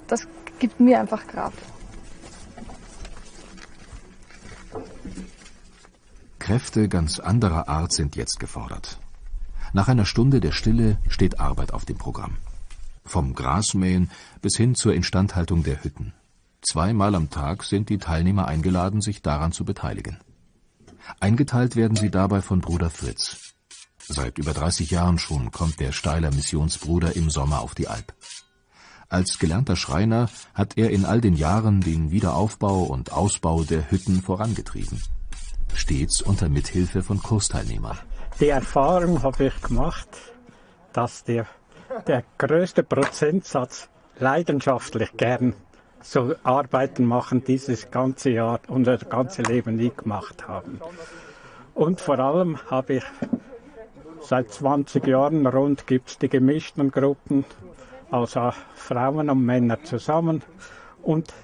das gibt mir einfach Kraft. Kräfte ganz anderer Art sind jetzt gefordert. Nach einer Stunde der Stille steht Arbeit auf dem Programm. Vom Grasmähen bis hin zur Instandhaltung der Hütten. 2-mal am Tag sind die Teilnehmer eingeladen, sich daran zu beteiligen. Eingeteilt werden sie dabei von Bruder Fritz. Seit über 30 Jahren schon kommt der Steyler Missionsbruder im Sommer auf die Alp. Als gelernter Schreiner hat er in all den Jahren den Wiederaufbau und Ausbau der Hütten vorangetrieben. Stets unter Mithilfe von Kursteilnehmern. Die Erfahrung habe ich gemacht, dass der größte Prozentsatz leidenschaftlich gern so Arbeiten machen, dieses ganze Jahr und das ganze Leben nie gemacht haben. Und vor allem habe ich seit 20 Jahren rund gibt's die gemischten Gruppen, also Frauen und Männer zusammen. Und